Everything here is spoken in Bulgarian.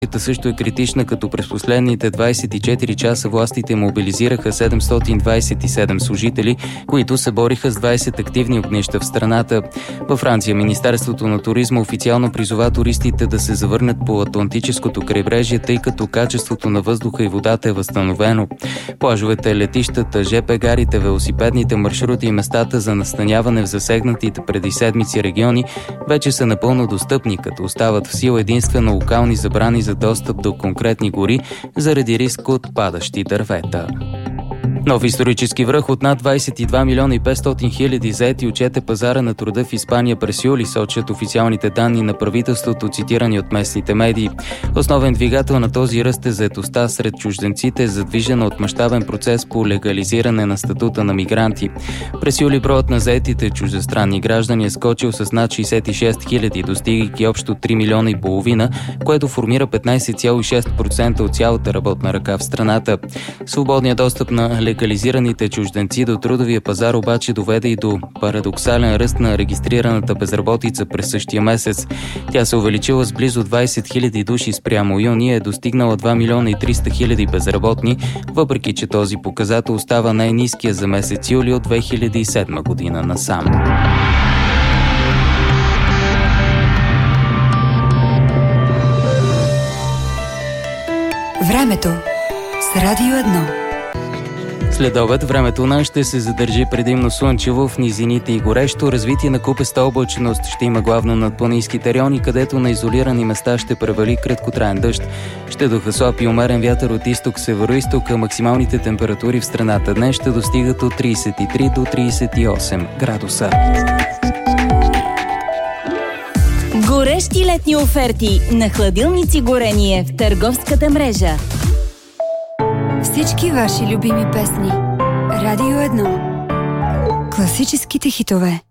също е критична, като през последните 24 часа властите мобилизираха 727 служители, които се бориха с 20 активни огнища в страната. Във Франция Министерството на туризма официално призова туристите да се завърнат по Атлантическото крайбрежие, тъй като качеството на въздуха и водата е възстановено. Плажовете, летищата, ЖП гарите, велосипедните маршрути и местата за настаняване в засегнатите преди седмици региони вече са напълно достъпни, като остават в сила единствено локални забрани за достъп до конкретни гори заради риск от падащи дървета. Нов исторически връх от над 22 милиона и 500 хиляди заети отчете пазара на труда в Испания през юли, сочат официалните данни на правителството, цитирани от местните медии. Основен двигател на този ръст е заетостта сред чужденците, задвижена от мащабен процес по легализиране на статута на мигранти. През юли броят на заетите чуждестранни граждани е скочил с над 66 хиляди, достигайки общо 3 милиона и половина, което формира 15,6% от цялата работна ръка в страната. Свободният достъп на легализираните чужденци до трудовия пазар обаче доведе и до парадоксален ръст на регистрираната безработица през същия месец. Тя се увеличила с близо 20 хиляди души спрямо юни и е достигнала 2 милиона и 300 хиляди безработни, въпреки че този показател остава най-ниския за месец юли от 2007 година насам. Времето с Радио 1. След обед времето на ще се задържи предимно слънчево, в низините и горещо. Развитие на купеста облачност ще има главно над планинските райони, където на изолирани места ще превали краткотраен дъжд. Ще духа слаб и умерен вятър от изток-североизток, а максималните температури в страната днес ще достигат от 33 до 38 градуса. Горещи летни оферти на хладилници Горение в търговската мрежа. Всички ваши любими песни. Радио 1. Класическите хитове.